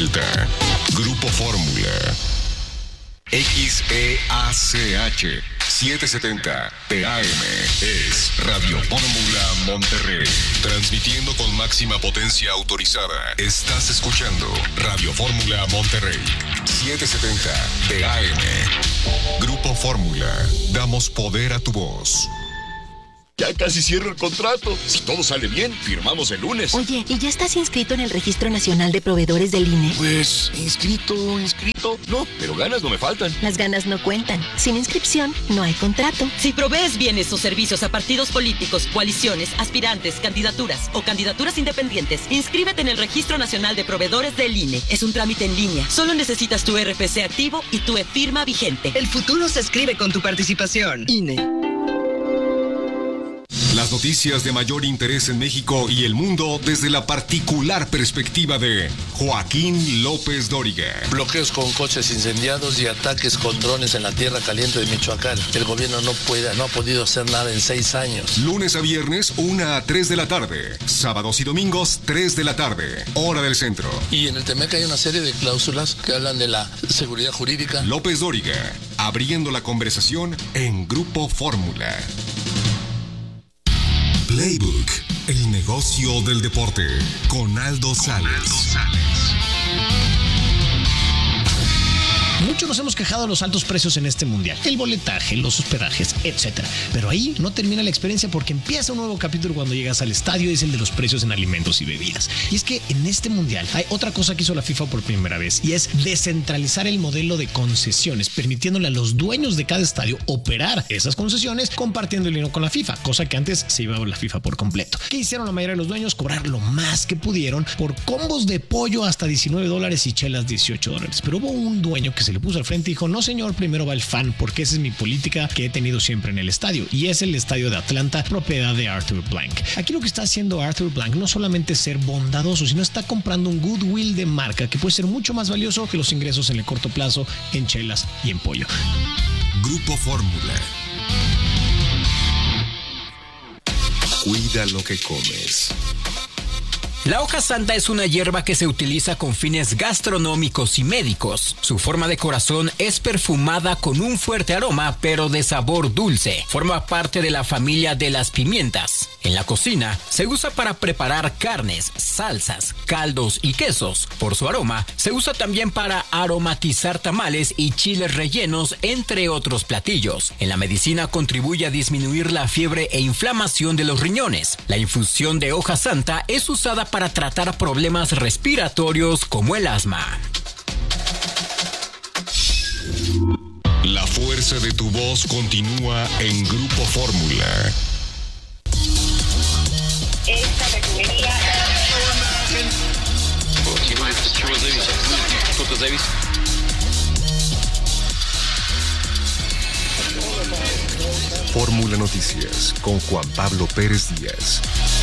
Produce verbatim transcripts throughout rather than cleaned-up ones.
vuelta. Grupo Fórmula. X E A C H setecientos setenta P A M es Radio Fórmula Monterrey. Transmitiendo con máxima potencia autorizada. Estás escuchando Radio Fórmula Monterrey. setecientos setenta P A M. Grupo Fórmula. Damos poder a tu voz. Ya casi cierro el contrato. Si todo sale bien, firmamos el lunes. Oye, ¿y ya estás inscrito en el Registro Nacional de Proveedores del I N E? Pues, inscrito, inscrito. No, pero ganas no me faltan. Las ganas no cuentan. Sin inscripción, no hay contrato. Si provees bienes o servicios a partidos políticos, coaliciones, aspirantes, candidaturas o candidaturas independientes, inscríbete en el Registro Nacional de Proveedores del I N E. Es un trámite en línea. Solo necesitas tu R F C activo y tu e-firma vigente. El futuro se escribe con tu participación. I N E. Las noticias de mayor interés en México y el mundo desde la particular perspectiva de Joaquín López Dóriga. Bloqueos con coches incendiados y ataques con drones en la tierra caliente de Michoacán. El gobierno no puede, no ha podido hacer nada en seis años. Lunes a viernes, una a tres de la tarde. Sábados y domingos, tres de la tarde. Hora del centro. Y en el Temec hay una serie de cláusulas que hablan de la seguridad jurídica. López Dóriga, abriendo la conversación en Grupo Fórmula. Playbook, el negocio del deporte, con Aldo Sales. Muchos nos hemos quejado de los altos precios en este mundial, el boletaje, los hospedajes, etcétera. Pero ahí no termina la experiencia porque empieza un nuevo capítulo cuando llegas al estadio, es el de los precios en alimentos y bebidas. Y es que en este mundial hay otra cosa que hizo la FIFA por primera vez y es descentralizar el modelo de concesiones, permitiéndole a los dueños de cada estadio operar esas concesiones compartiendo el dinero con la FIFA, cosa que antes se llevaba la FIFA por completo. ¿Qué hicieron la mayoría de los dueños? Cobrar lo más que pudieron por combos de pollo hasta diecinueve dólares y chelas dieciocho dólares. Pero hubo un dueño que se le puso al frente y dijo: no señor, primero va el fan, porque esa es mi política que he tenido siempre en el estadio, y es el estadio de Atlanta, propiedad de Arthur Blank. Aquí lo que está haciendo Arthur Blank no solamente es ser bondadoso, sino está comprando un goodwill de marca que puede ser mucho más valioso que los ingresos en el corto plazo en chelas y en pollo. Grupo Fórmula. Cuida lo que comes. La hoja santa es una hierba que se utiliza con fines gastronómicos y médicos. Su forma de corazón es perfumada con un fuerte aroma, pero de sabor dulce. Forma parte de la familia de las pimientas. En la cocina se usa para preparar carnes, salsas, caldos y quesos. Por su aroma, se usa también para aromatizar tamales y chiles rellenos, entre otros platillos. En la medicina contribuye a disminuir la fiebre e inflamación de los riñones. La infusión de hoja santa es usada para para tratar problemas respiratorios como el asma. La fuerza de tu voz continúa en Grupo Fórmula. Esta refinería... Fórmula Noticias con Juan Pablo Pérez Díaz.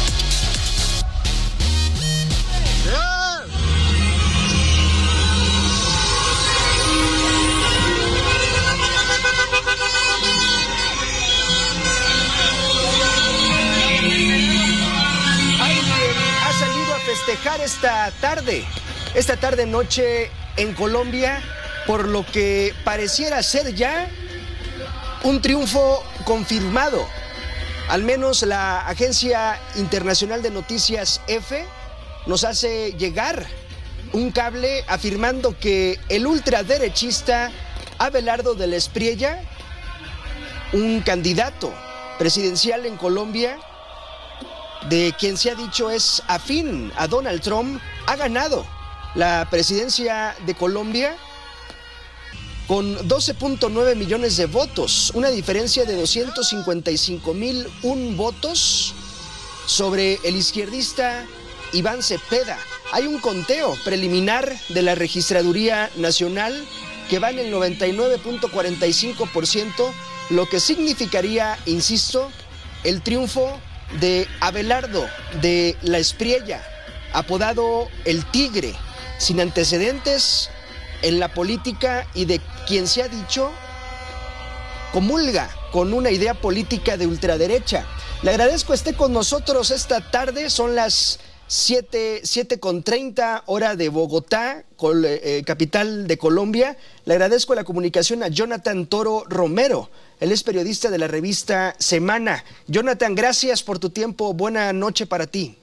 Festejar esta tarde, esta tarde noche en Colombia, por lo que pareciera ser ya un triunfo confirmado. Al menos la Agencia Internacional de Noticias EFE nos hace llegar un cable afirmando que el ultraderechista Abelardo de la Espriella, un candidato presidencial en Colombia, de quien se ha dicho es afín a Donald Trump, ha ganado la presidencia de Colombia con doce punto nueve millones de votos, una diferencia de doscientos cincuenta y cinco mil un votos sobre el izquierdista Iván Cepeda. Hay un conteo preliminar de la Registraduría Nacional que va en el noventa y nueve punto cuarenta y cinco por ciento, lo que significaría, insisto, el triunfo de Abelardo de la Espriella, apodado el Tigre, sin antecedentes en la política y de quien se ha dicho comulga con una idea política de ultraderecha. Le agradezco esté con nosotros esta tarde, son las siete con treinta, hora de Bogotá, col, eh, capital de Colombia. Le agradezco la comunicación a Jonathan Toro Romero. Él es periodista de la revista Semana. Jonathan, gracias por tu tiempo. Buena noche para ti.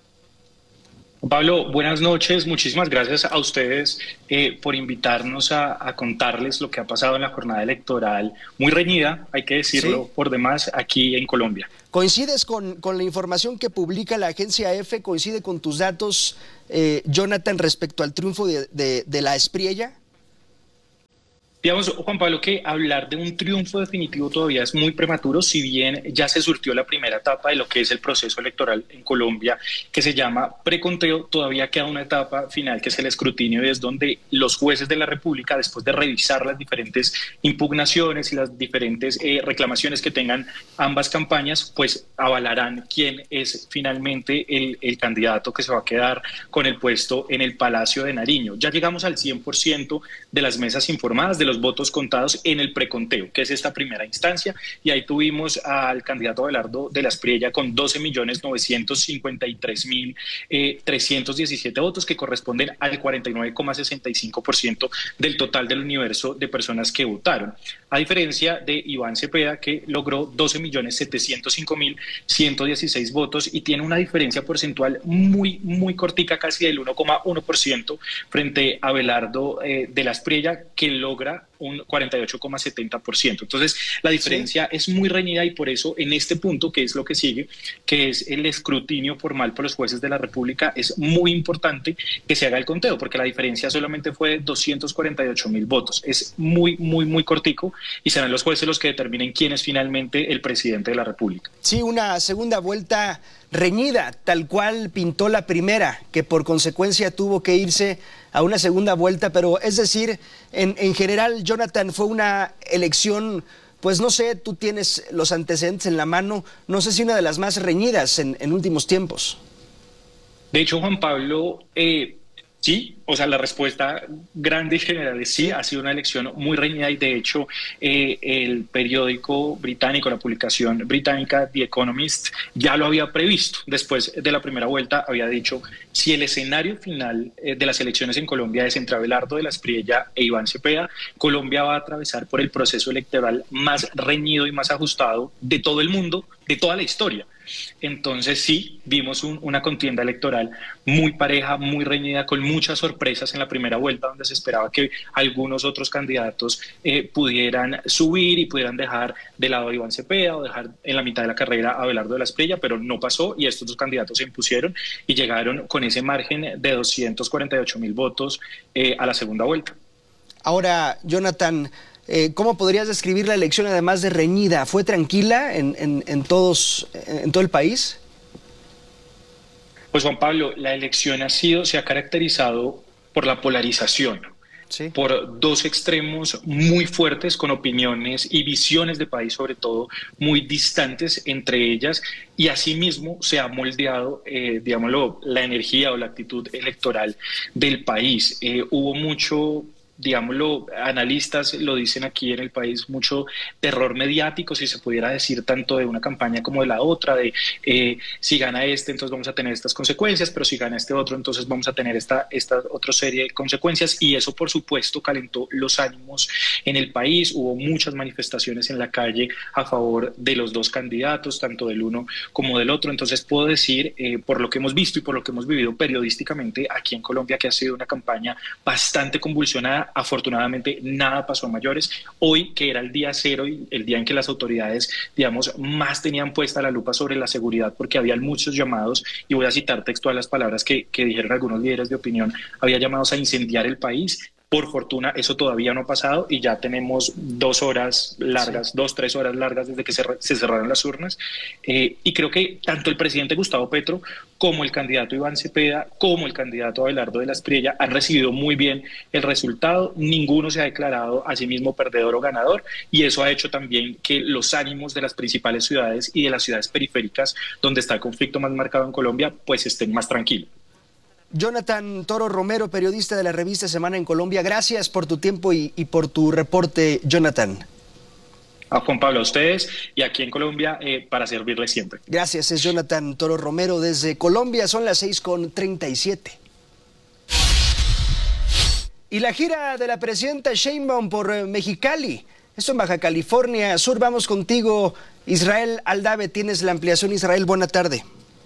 Pablo, buenas noches. Muchísimas gracias a ustedes eh, por invitarnos a, a contarles lo que ha pasado en la jornada electoral, muy reñida, hay que decirlo, ¿sí?, por demás, aquí en Colombia. ¿Coincides con, con la información que publica la agencia EFE? ¿Coincide con tus datos, eh, Jonathan, respecto al triunfo de, de, de la Espriella? Digamos, Juan Pablo, que hablar de un triunfo definitivo todavía es muy prematuro, si bien ya se surtió la primera etapa de lo que es el proceso electoral en Colombia, que se llama preconteo. Todavía queda una etapa final, que es el escrutinio, y es donde los jueces de la República, después de revisar las diferentes impugnaciones y las diferentes eh, reclamaciones que tengan ambas campañas, pues avalarán quién es finalmente el, el candidato que se va a quedar con el puesto en el Palacio de Nariño. Ya llegamos al cien por ciento de las mesas informadas, de los votos contados en el preconteo, que es esta primera instancia, y ahí tuvimos al candidato Abelardo de la Espriella con doce millones novecientos cincuenta y tres mil trescientos diecisiete votos, que corresponden al cuarenta y nueve coma sesenta y cinco por ciento del total del universo de personas que votaron, a diferencia de Iván Cepeda, que logró doce millones setecientos cinco mil ciento dieciséis votos y tiene una diferencia porcentual muy, muy cortica, casi del uno coma uno por ciento frente a Abelardo eh, de la Espriella, que logra un cuarenta y ocho coma setenta por ciento. Entonces, la diferencia sí es muy reñida, y por eso en este punto, que es lo que sigue, que es el escrutinio formal por los jueces de la República, es muy importante que se haga el conteo, porque la diferencia solamente fue de doscientos cuarenta y ocho mil votos. Es muy, muy, muy cortico, y serán los jueces los que determinen quién es finalmente el presidente de la República. Sí, una segunda vuelta reñida, tal cual pintó la primera, que por consecuencia tuvo que irse a una segunda vuelta, pero es decir, en, en general, Jonathan, fue una elección, pues no sé, tú tienes los antecedentes en la mano, no sé si una de las más reñidas en, en últimos tiempos. De hecho, Juan Pablo, eh, sí, o sea, la respuesta grande y general es sí, ha sido una elección muy reñida, y de hecho eh, el periódico británico, la publicación británica The Economist, ya lo había previsto. Después de la primera vuelta había dicho, si el escenario final eh, de las elecciones en Colombia es entre Abelardo de la Espriella e Iván Cepeda, Colombia va a atravesar por el proceso electoral más reñido y más ajustado de todo el mundo, de toda la historia. Entonces sí, vimos un, una contienda electoral muy pareja, muy reñida, con muchas sorpresas en la primera vuelta, donde se esperaba que algunos otros candidatos eh, pudieran subir y pudieran dejar de lado a Iván Cepeda o dejar en la mitad de la carrera a Abelardo de la Espriella, pero no pasó, y estos dos candidatos se impusieron y llegaron con ese margen de doscientos cuarenta y ocho mil votos eh, a la segunda vuelta. Ahora, Jonathan, Eh, ¿cómo podrías describir la elección, además de reñida? ¿Fue tranquila en, en, en, todos, en todo el país? Pues Juan Pablo, la elección ha sido, se ha caracterizado por la polarización, sí, por dos extremos muy fuertes, con opiniones y visiones de país, sobre todo, muy distantes entre ellas, y asimismo se ha moldeado, eh, digámoslo, la energía o la actitud electoral del país. Eh, hubo mucho, digámoslo, analistas lo dicen aquí en el país, mucho terror mediático, si se pudiera decir, tanto de una campaña como de la otra, de eh, si gana este, entonces vamos a tener estas consecuencias, pero si gana este otro, entonces vamos a tener esta, esta otra serie de consecuencias, y eso por supuesto calentó los ánimos en el país. Hubo muchas manifestaciones en la calle a favor de los dos candidatos, tanto del uno como del otro. Entonces puedo decir, eh, por lo que hemos visto y por lo que hemos vivido periodísticamente aquí en Colombia, que ha sido una campaña bastante convulsionada. Afortunadamente nada pasó a mayores. Hoy, que era el día cero y el día en que las autoridades, digamos, más tenían puesta la lupa sobre la seguridad, porque había muchos llamados, y voy a citar textual las palabras que, que dijeron algunos líderes de opinión, había llamados a incendiar el país. Por fortuna, eso todavía no ha pasado, y ya tenemos dos horas largas, sí. dos, tres horas largas desde que se, se cerraron las urnas. Eh, y creo que tanto el presidente Gustavo Petro como el candidato Iván Cepeda, como el candidato Abelardo de la Espriella, han recibido muy bien el resultado. Ninguno se ha declarado a sí mismo perdedor o ganador, y eso ha hecho también que los ánimos de las principales ciudades y de las ciudades periféricas, donde está el conflicto más marcado en Colombia, pues estén más tranquilos. Jonathan Toro Romero, periodista de la revista Semana en Colombia, gracias por tu tiempo y, y por tu reporte, Jonathan. A Juan Pablo, a ustedes y aquí en Colombia eh, para servirles siempre. Gracias, es Jonathan Toro Romero desde Colombia, son las seis con treinta y siete. Y la gira de la presidenta Sheinbaum por Mexicali, esto en Baja California Sur, vamos contigo, Israel Aldave, tienes la ampliación. Israel, buena tarde.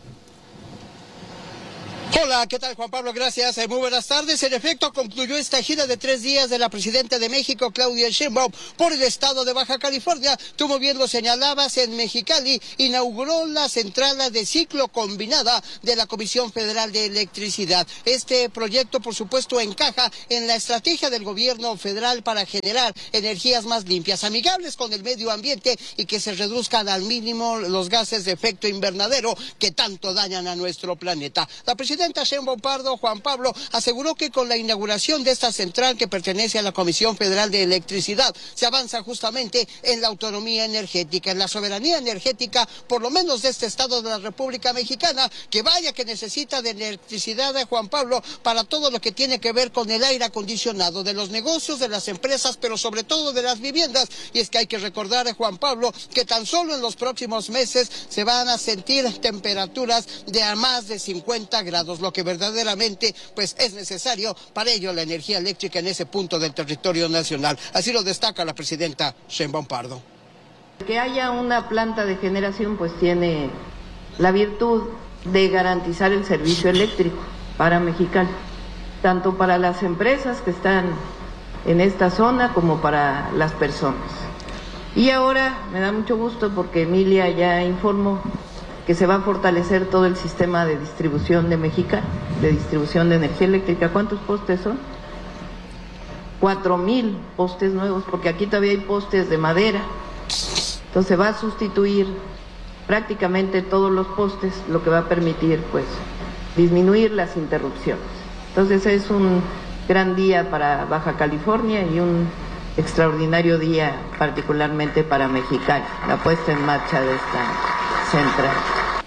Hola, ¿qué tal, Juan Pablo? Gracias. Muy buenas tardes. En efecto, concluyó esta gira de tres días de la presidenta de México, Claudia Sheinbaum, por el estado de Baja California. Tú muy bien lo señalabas, en Mexicali inauguró la central de ciclo combinada de la Comisión Federal de Electricidad. Este proyecto, por supuesto, encaja en la estrategia del gobierno federal para generar energías más limpias, amigables con el medio ambiente y que se reduzcan al mínimo los gases de efecto invernadero que tanto dañan a nuestro planeta. La presidenta Sheinbaum Pardo, Juan Pablo, aseguró que con la inauguración de esta central que pertenece a la Comisión Federal de Electricidad se avanza justamente en la autonomía energética, en la soberanía energética, por lo menos de este estado de la República Mexicana, que vaya que necesita de electricidad de Juan Pablo para todo lo que tiene que ver con el aire acondicionado, de los negocios, de las empresas, pero sobre todo de las viviendas. Y es que hay que recordar, Juan Pablo, que tan solo en los próximos meses se van a sentir temperaturas de a más de cincuenta grados, lo que verdaderamente pues es necesario para ello la energía eléctrica en ese punto del territorio nacional. Así lo destaca la presidenta Sheinbaum Pardo. Que haya una planta de generación pues tiene la virtud de garantizar el servicio eléctrico para Mexicali, tanto para las empresas que están en esta zona como para las personas. Y ahora me da mucho gusto porque Emilia ya informó que se va a fortalecer todo el sistema de distribución de Mexicali, de distribución de energía eléctrica. ¿Cuántos postes son? Cuatro mil postes nuevos, porque aquí todavía hay postes de madera. Entonces va a sustituir prácticamente todos los postes, lo que va a permitir pues disminuir las interrupciones. Entonces es un gran día para Baja California y un extraordinario día particularmente para Mexicali, la puesta en marcha de esta central.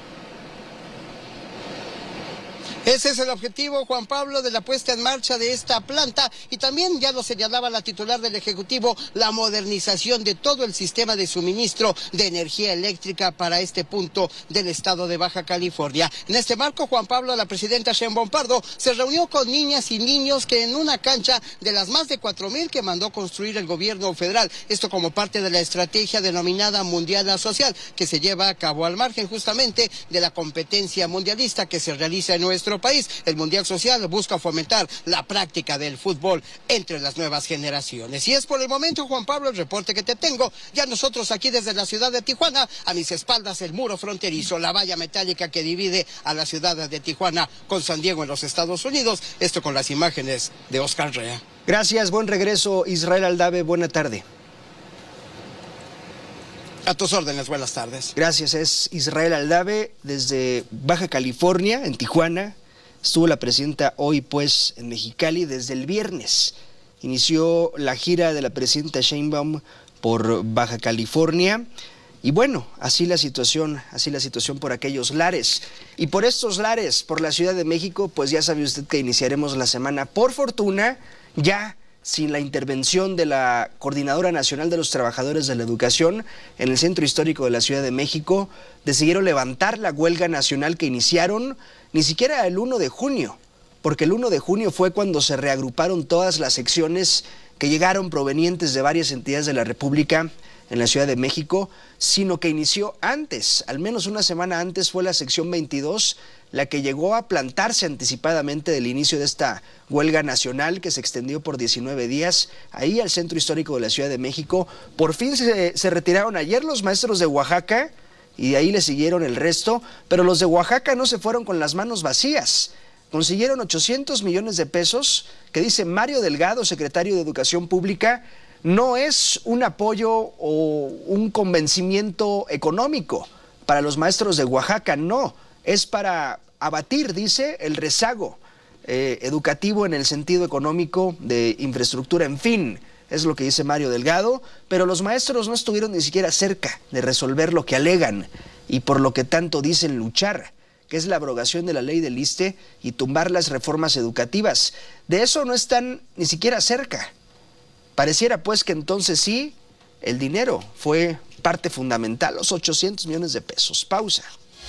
Ese es el objetivo, Juan Pablo, de la puesta en marcha de esta planta, y también ya lo señalaba la titular del Ejecutivo, la modernización de todo el sistema de suministro de energía eléctrica para este punto del estado de Baja California. En este marco, Juan Pablo, la presidenta Sheinbaum Pardo se reunió con niñas y niños que en una cancha de las más de cuatro mil que mandó construir el gobierno federal, esto como parte de la estrategia denominada Mundial Social, que se lleva a cabo al margen justamente de la competencia mundialista que se realiza en nuestro país. El Mundial Social busca fomentar la práctica del fútbol entre las nuevas generaciones. Y es por el momento, Juan Pablo, el reporte que te tengo. Ya nosotros aquí desde la ciudad de Tijuana, a mis espaldas el muro fronterizo, la valla metálica que divide a la ciudad de Tijuana con San Diego en los Estados Unidos. Esto con las imágenes de Oscar Rea. Gracias, buen regreso, Israel Aldave, buena tarde. A tus órdenes, buenas tardes. Gracias, es Israel Aldave desde Baja California, en Tijuana. Estuvo la presidenta hoy pues en Mexicali desde el viernes. Inició la gira de la presidenta Sheinbaum por Baja California. Y bueno, así la situación, así la situación por aquellos lares. Y por estos lares, por la Ciudad de México, pues ya sabe usted que iniciaremos la semana, por fortuna, ya sin la intervención de la Coordinadora Nacional de los Trabajadores de la Educación en el Centro Histórico de la Ciudad de México. Decidieron levantar la huelga nacional que iniciaron ni siquiera el uno de junio, porque el uno de junio fue cuando se reagruparon todas las secciones que llegaron provenientes de varias entidades de la República en la Ciudad de México, sino que inició antes, al menos una semana antes fue la sección veintidós, la que llegó a plantarse anticipadamente del inicio de esta huelga nacional que se extendió por diecinueve días, ahí al Centro Histórico de la Ciudad de México. Por fin se, se retiraron ayer los maestros de Oaxaca y de ahí le siguieron el resto, pero los de Oaxaca no se fueron con las manos vacías. Consiguieron ochocientos millones de pesos, que dice Mario Delgado, secretario de Educación Pública, no es un apoyo o un convencimiento económico para los maestros de Oaxaca, no, es para abatir, dice, el rezago eh, educativo en el sentido económico de infraestructura, en fin, es lo que dice Mario Delgado, pero los maestros no estuvieron ni siquiera cerca de resolver lo que alegan y por lo que tanto dicen luchar, que es la abrogación de la ley del ISSSTE y tumbar las reformas educativas. De eso no están ni siquiera cerca. Pareciera pues que entonces sí, el dinero fue parte fundamental, los ochocientos millones de pesos. Pausa.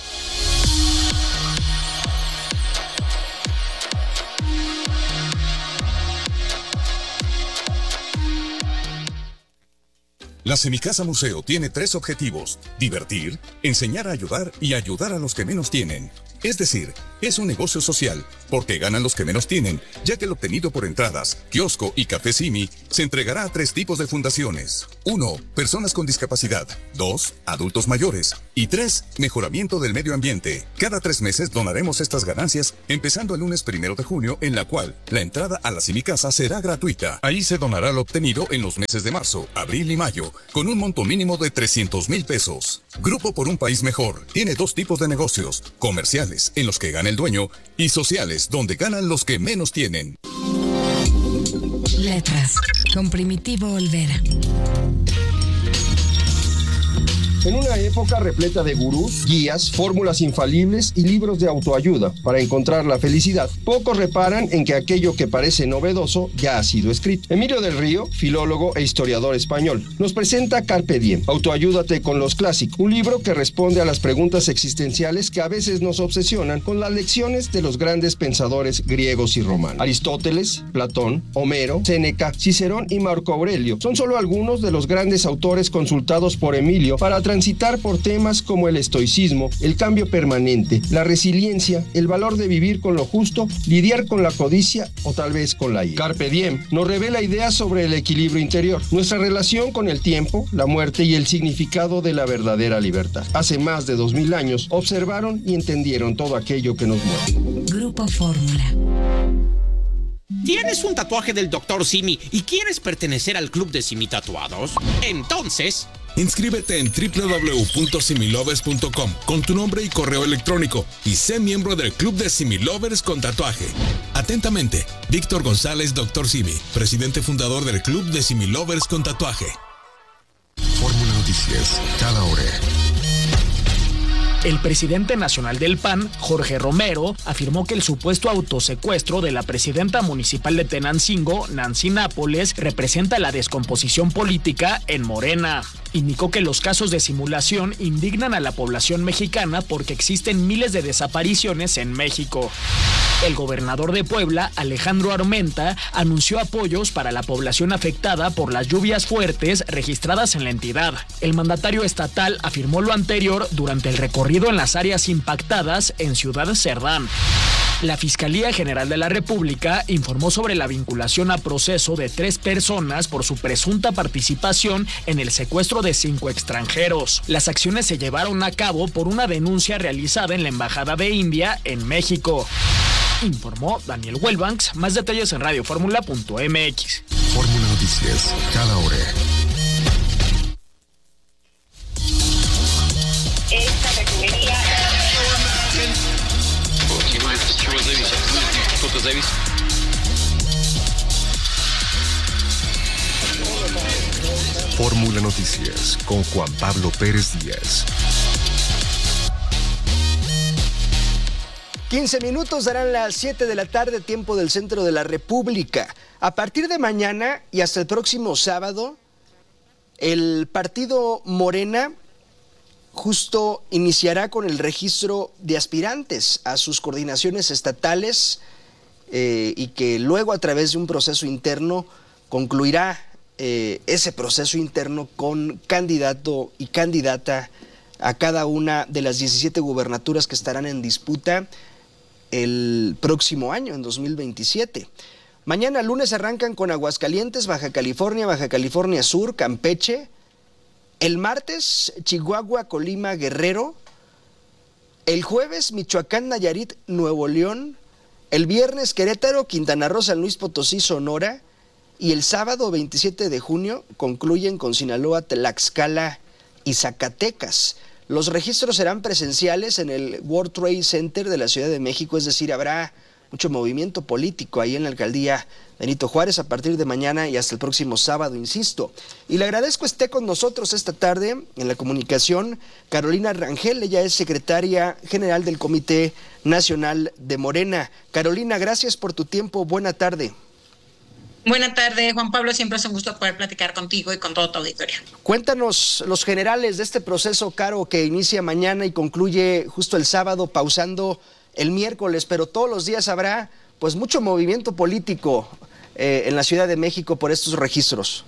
La Semicasa Museo tiene tres objetivos: divertir, enseñar a ayudar y ayudar a los que menos tienen. Es decir, es un negocio social, porque ganan los que menos tienen, ya que el obtenido por entradas, kiosco y café Simi se entregará a tres tipos de fundaciones. Uno, personas con discapacidad. Dos, adultos mayores. Y tres, mejoramiento del medio ambiente. Cada tres meses donaremos estas ganancias, empezando el lunes primero de junio, en la cual la entrada a la Semicasa será gratuita. Ahí se donará lo obtenido en los meses de marzo, abril y mayo, con un monto mínimo de trescientos mil pesos. Grupo por un País Mejor tiene dos tipos de negocios: comerciales, en los que gana el dueño, y sociales, donde ganan los que menos tienen. Letras, con Primitivo Olvera. En una época repleta de gurús, guías, fórmulas infalibles y libros de autoayuda para encontrar la felicidad, pocos reparan en que aquello que parece novedoso ya ha sido escrito. Emilio del Río, filólogo e historiador español, nos presenta Carpe Diem, Autoayúdate con los clásicos, un libro que responde a las preguntas existenciales que a veces nos obsesionan con las lecciones de los grandes pensadores griegos y romanos. Aristóteles, Platón, Homero, Séneca, Cicerón y Marco Aurelio son solo algunos de los grandes autores consultados por Emilio para transitar por temas como el estoicismo, el cambio permanente, la resiliencia, el valor de vivir con lo justo, lidiar con la codicia o tal vez con la ira. Carpe Diem nos revela ideas sobre el equilibrio interior, nuestra relación con el tiempo, la muerte y el significado de la verdadera libertad. Hace más de dos mil años observaron y entendieron todo aquello que nos mueve. Grupo Fórmula. ¿Tienes un tatuaje del doctor Simi y quieres pertenecer al club de Simi Tatuados? Entonces, inscríbete en doble u doble u doble u punto similovers punto com con tu nombre y correo electrónico y sé miembro del club de Similovers con tatuaje. Atentamente, Víctor González, doctor Simi, presidente fundador del club de Similovers con tatuaje. Fórmula Noticias, cada hora. El presidente nacional del P A N, Jorge Romero, afirmó que el supuesto autosecuestro de la presidenta municipal de Tenancingo, Nancy Nápoles, representa la descomposición política en Morena. Indicó que los casos de simulación indignan a la población mexicana porque existen miles de desapariciones en México. El gobernador de Puebla, Alejandro Armenta, anunció apoyos para la población afectada por las lluvias fuertes registradas en la entidad. El mandatario estatal afirmó lo anterior durante el recorrido en las áreas impactadas en Ciudad Cerdán. La Fiscalía General de la República informó sobre la vinculación a proceso de tres personas por su presunta participación en el secuestro de cinco extranjeros. Las acciones se llevaron a cabo por una denuncia realizada en la Embajada de India en México. Informó Daniel Welbanks. Más detalles en radio fórmula punto m x. Fórmula Noticias, cada hora. Esta refinería. Fórmula Noticias con Juan Pablo Pérez Díaz. quince minutos darán las siete de la tarde, tiempo del centro de la República. A partir de mañana y hasta el próximo sábado, el partido Morena justo iniciará con el registro de aspirantes a sus coordinaciones estatales eh, y que luego a través de un proceso interno concluirá eh, ese proceso interno con candidato y candidata a cada una de las diecisiete gubernaturas que estarán en disputa el próximo año, en dos mil veintisiete. Mañana lunes arrancan con Aguascalientes, Baja California, Baja California Sur, Campeche. El martes, Chihuahua, Colima, Guerrero. El jueves, Michoacán, Nayarit, Nuevo León. El viernes, Querétaro, Quintana Roo, San Luis Potosí, Sonora. Y el sábado, veintisiete de junio, concluyen con Sinaloa, Tlaxcala y Zacatecas. Los registros serán presenciales en el World Trade Center de la Ciudad de México, es decir, habrá mucho movimiento político ahí en la alcaldía Benito Juárez a partir de mañana y hasta el próximo sábado, insisto. Y le agradezco esté con nosotros esta tarde en la comunicación Carolina Rangel, ella es secretaria general del Comité Nacional de Morena. Carolina, gracias por tu tiempo, buena tarde. Buenas tardes, Juan Pablo. Siempre es un gusto poder platicar contigo y con todo tu auditorio. Cuéntanos los generales de este proceso, Caro, que inicia mañana y concluye justo el sábado, pausando el miércoles, pero todos los días habrá pues mucho movimiento político eh, en la Ciudad de México por estos registros.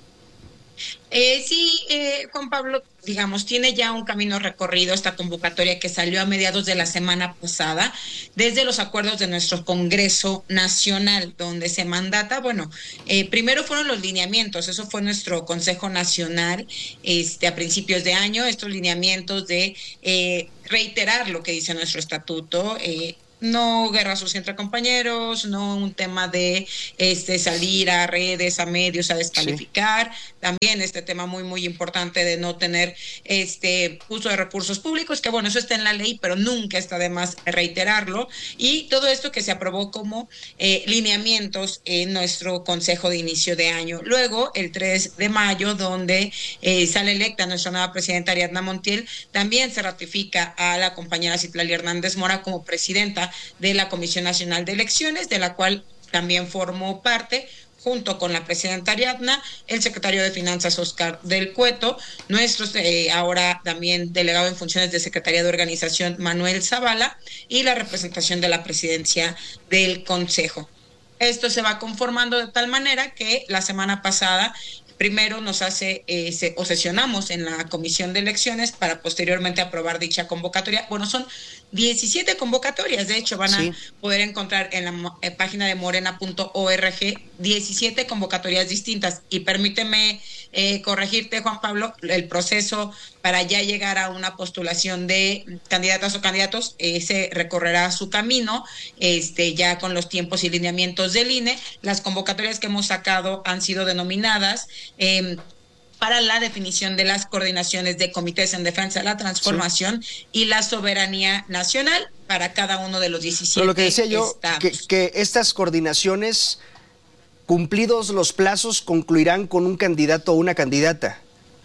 Eh, sí, eh, Juan Pablo, digamos, tiene ya un camino recorrido esta convocatoria que salió a mediados de la semana pasada, desde los acuerdos de nuestro Congreso Nacional, donde se mandata, bueno, eh, primero fueron los lineamientos, eso fue nuestro Consejo Nacional este, a principios de año, estos lineamientos de eh, reiterar lo que dice nuestro estatuto, eh, no guerra sucia entre compañeros, no un tema de este salir a redes, a medios a descalificar, sí. También este tema muy muy importante de no tener este uso de recursos públicos, que bueno, eso está en la ley, pero nunca está de más reiterarlo, y todo esto que se aprobó como eh, lineamientos en nuestro consejo de inicio de año. Luego, el tres de mayo, donde eh, sale electa nuestra nueva presidenta Ariadna Montiel, también se ratifica a la compañera Citlali Hernández Mora como presidenta de la Comisión Nacional de Elecciones, de la cual también formó parte, junto con la presidenta Ariadna, el secretario de Finanzas Oscar del Cueto, nuestro eh, ahora también delegado en funciones de Secretaría de Organización Manuel Zavala, y la representación de la presidencia del Consejo. Esto se va conformando de tal manera que la semana pasada primero nos hace eh, se, o sesionamos en la Comisión de Elecciones para posteriormente aprobar dicha convocatoria. Bueno, son diecisiete convocatorias, de hecho van sí. a poder encontrar en la eh, página de morena punto org diecisiete convocatorias distintas. Y permíteme eh, corregirte, Juan Pablo, el proceso para ya llegar a una postulación de candidatas o candidatos, eh, se recorrerá su camino, este ya con los tiempos y lineamientos del I N E. Las convocatorias que hemos sacado han sido denominadas eh, para la definición de las coordinaciones de comités en defensa de la transformación sí. y la soberanía nacional para cada uno de los diecisiete Pero lo que decía yo, que, que estas coordinaciones, cumplidos los plazos, concluirán con un candidato o una candidata.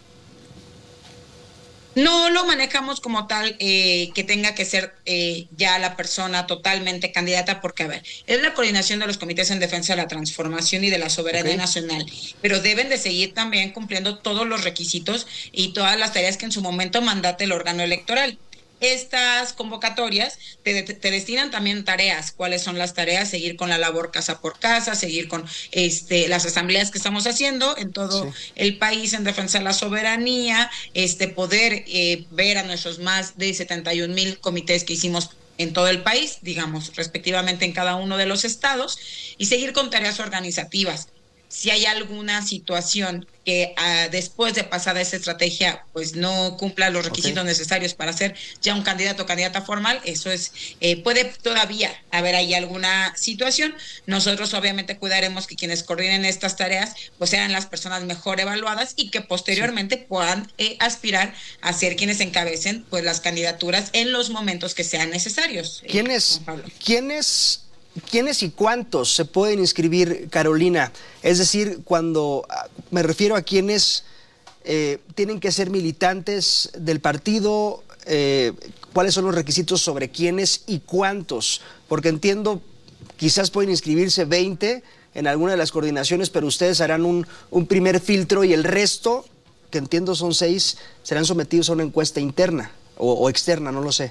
No lo manejamos como tal eh, que tenga que ser eh, ya la persona totalmente candidata, porque, a ver, es la coordinación de los comités en defensa de la transformación y de la soberanía okay. nacional, pero deben de seguir también cumpliendo todos los requisitos y todas las tareas que en su momento mandate el órgano electoral. Estas convocatorias te, te destinan también tareas. ¿Cuáles son las tareas? Seguir con la labor casa por casa, seguir con este las asambleas que estamos haciendo en todo sí. el país en defensa de la soberanía, este poder eh, ver a nuestros más de setenta y un mil comités que hicimos en todo el país, digamos, respectivamente en cada uno de los estados, y seguir con tareas organizativas. Si hay alguna situación que uh, después de pasada esa estrategia pues no cumpla los requisitos okay. necesarios para ser ya un candidato o candidata formal, eso es, eh, puede todavía haber ahí alguna situación. Nosotros obviamente cuidaremos que quienes coordinen estas tareas pues sean las personas mejor evaluadas y que posteriormente sí. puedan eh, aspirar a ser quienes encabecen pues las candidaturas en los momentos que sean necesarios. ¿Quiénes, eh, ¿quiénes ¿Quiénes y cuántos se pueden inscribir, Carolina? Es decir, cuando me refiero a quienes eh, tienen que ser militantes del partido, eh, ¿cuáles son los requisitos sobre quiénes y cuántos? Porque entiendo, quizás pueden inscribirse veinte en alguna de las coordinaciones, pero ustedes harán un, un primer filtro y el resto, que entiendo son seis, serán sometidos a una encuesta interna o, o externa, no lo sé.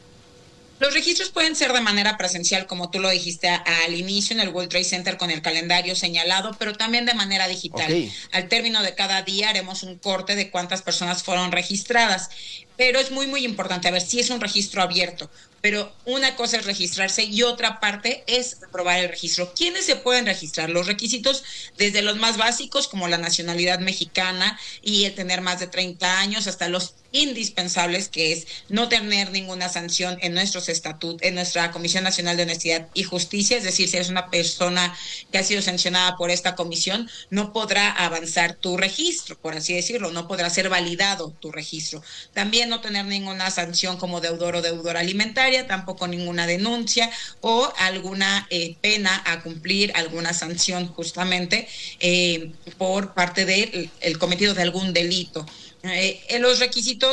Los registros pueden ser de manera presencial, como tú lo dijiste a, a, al inicio, en el World Trade Center con el calendario señalado, pero también de manera digital. Okay. Al término de cada día haremos un corte de cuántas personas fueron registradas. Pero es muy, muy importante, a ver, si es un registro abierto, pero una cosa es registrarse y otra parte es aprobar el registro. ¿Quiénes se pueden registrar? Los requisitos desde los más básicos, como la nacionalidad mexicana y el tener más de treinta años, hasta los indispensables, que es no tener ninguna sanción en nuestros estatutos, en nuestra Comisión Nacional de Honestidad y Justicia, es decir, si eres una persona que ha sido sancionada por esta comisión, no podrá avanzar tu registro, por así decirlo, no podrá ser validado tu registro. También no tener ninguna sanción como deudor o deudora alimentaria, tampoco ninguna denuncia o alguna eh, pena a cumplir, alguna sanción justamente eh, por parte del el cometido de algún delito. Eh, en los requisitos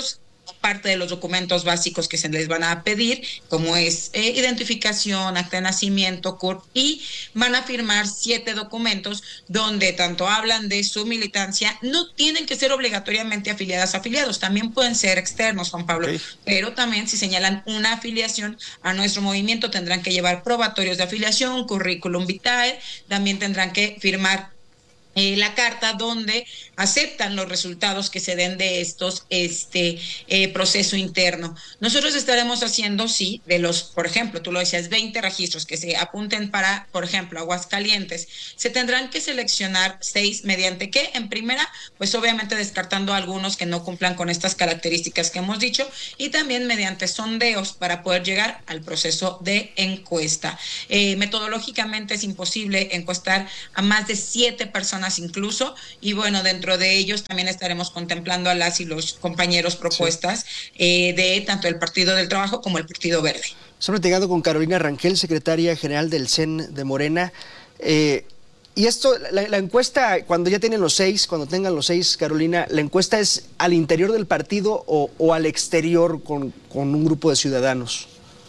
parte de los documentos básicos que se les van a pedir, como es eh, identificación, acta de nacimiento, C U R P, y van a firmar siete documentos donde tanto hablan de su militancia. No tienen que ser obligatoriamente afiliadas, afiliados, también pueden ser externos, Juan Pablo, okay. Pero también si señalan una afiliación a nuestro movimiento tendrán que llevar probatorios de afiliación, currículum vitae, también tendrán que firmar Eh, la carta donde aceptan los resultados que se den de estos este eh, proceso interno. Nosotros estaremos haciendo, sí, de los, por ejemplo, tú lo decías, veinte registros que se apunten para, por ejemplo, Aguascalientes, se tendrán que seleccionar seis mediante qué, en primera, pues obviamente descartando algunos que no cumplan con estas características que hemos dicho, y también mediante sondeos para poder llegar al proceso de encuesta. Eh, metodológicamente es imposible encuestar a más de siete personas incluso, y bueno, dentro de ellos también estaremos contemplando a las y los compañeros propuestas sí. eh, de tanto el Partido del Trabajo como el Partido Verde. Estamos platicando con Carolina Rangel, secretaria general del C E N de Morena. Eh, y esto, la, la encuesta, cuando ya tienen los seis, cuando tengan los seis, Carolina, ¿la encuesta es al interior del partido o, o al exterior con, con un grupo de ciudadanos?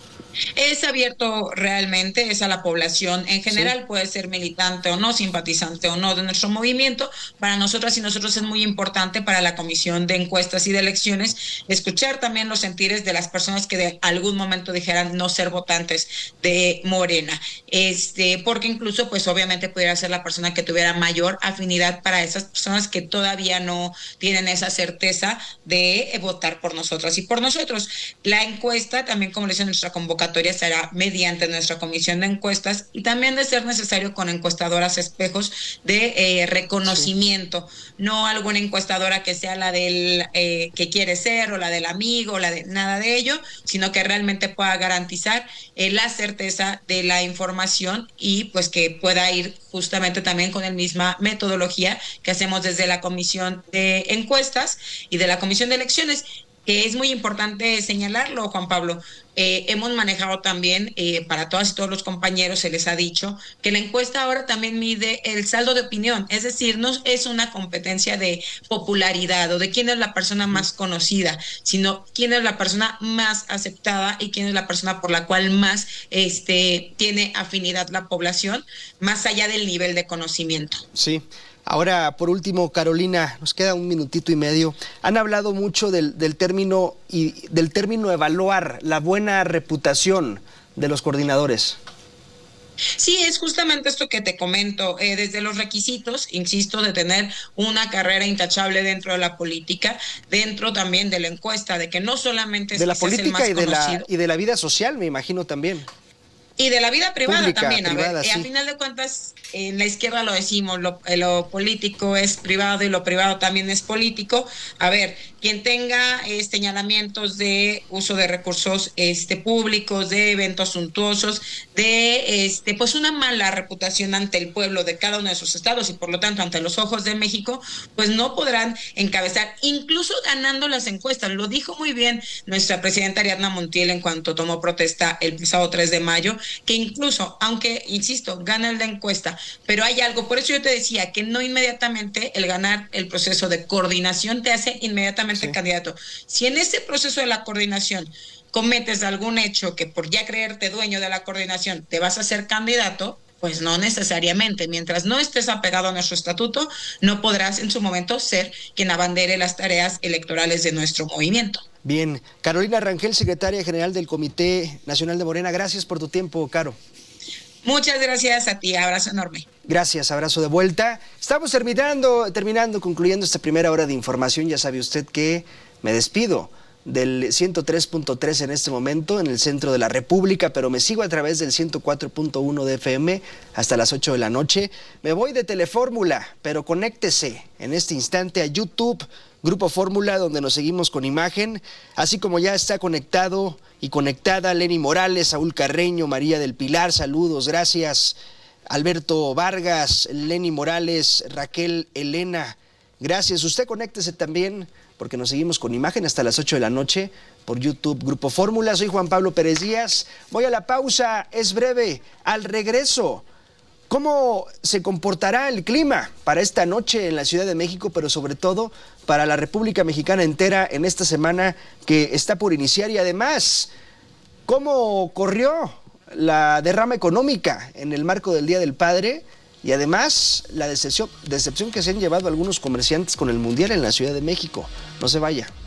Es abierto realmente, es a la población en general, sí. Puede ser militante o no, simpatizante o no de nuestro movimiento. Para nosotras y nosotros es muy importante para la Comisión de Encuestas y de Elecciones escuchar también los sentires de las personas que de algún momento dijeran no ser votantes de Morena, este, porque incluso pues obviamente pudiera ser la persona que tuviera mayor afinidad para esas personas que todavía no tienen esa certeza de votar por nosotras y por nosotros. La encuesta también, como le dice nuestra convocatoria, será mediante nuestra comisión de encuestas y también, de ser necesario, con encuestadoras espejos de eh, reconocimiento, sí. No alguna encuestadora que sea la del eh, que quiere ser o la del amigo, o la de nada de ello, sino que realmente pueda garantizar eh, la certeza de la información y pues que pueda ir justamente también con la misma metodología que hacemos desde la comisión de encuestas y de la comisión de elecciones, que es muy importante señalarlo, Juan Pablo. Eh, hemos manejado también, eh, para todas y todos los compañeros se les ha dicho, que la encuesta ahora también mide el saldo de opinión, es decir, no es una competencia de popularidad o de quién es la persona más conocida, sino quién es la persona más aceptada y quién es la persona por la cual más este, tiene afinidad la población, más allá del nivel de conocimiento. Sí. Ahora, por último, Carolina, nos queda un minutito y medio. Han hablado mucho del, del término y del término evaluar la buena reputación de los coordinadores. Sí, es justamente esto que te comento, eh, desde los requisitos, insisto, de tener una carrera intachable dentro de la política, dentro también de la encuesta, de que no solamente es de la que política seas el más y de conocido, la y de la vida social, me imagino también. Y de la vida privada Pública, también, a privada, ver, eh, sí. a final de cuentas, en la izquierda lo decimos, lo, lo político es privado y lo privado también es político. A ver, quien tenga eh, señalamientos de uso de recursos este, públicos, de eventos suntuosos, de este, pues una mala reputación ante el pueblo de cada uno de sus estados y por lo tanto ante los ojos de México, pues no podrán encabezar, incluso ganando las encuestas. Lo dijo muy bien nuestra presidenta Ariadna Montiel en cuanto tomó protesta el pasado tres de mayo, que incluso, aunque, insisto, gana la encuesta, pero hay algo, por eso yo te decía que no inmediatamente el ganar el proceso de coordinación te hace inmediatamente sí. candidato. Si en ese proceso de la coordinación cometes algún hecho que por ya creerte dueño de la coordinación te vas a hacer candidato, pues no necesariamente. Mientras no estés apegado a nuestro estatuto, no podrás en su momento ser quien abandere las tareas electorales de nuestro movimiento. Bien, Carolina Rangel, secretaria general del Comité Nacional de Morena, gracias por tu tiempo, Caro. Muchas gracias a ti, abrazo enorme. Gracias, abrazo de vuelta. Estamos terminando, terminando, concluyendo esta primera hora de información. Ya sabe usted que me despido del ciento tres punto tres en este momento en el centro de la República, pero me sigo a través del ciento cuatro punto uno de F M hasta las ocho de la noche. Me voy de Telefórmula, pero conéctese en este instante a YouTube, Grupo Fórmula, donde nos seguimos con imagen, así como ya está conectado y conectada Lenny Morales, Saúl Carreño, María del Pilar, saludos, gracias, Alberto Vargas, Lenny Morales, Raquel Elena, gracias. Usted conéctese también, porque nos seguimos con imagen hasta las ocho de la noche por YouTube, Grupo Fórmula. Soy Juan Pablo Pérez Díaz, voy a la pausa, es breve, al regreso ¿Cómo se comportará el clima para esta noche en la Ciudad de México, pero sobre todo para la República Mexicana entera en esta semana que está por iniciar? Y además, ¿cómo corrió la derrama económica en el marco del Día del Padre? Y además, la decepción, decepción que se han llevado algunos comerciantes con el Mundial en la Ciudad de México. No se vaya.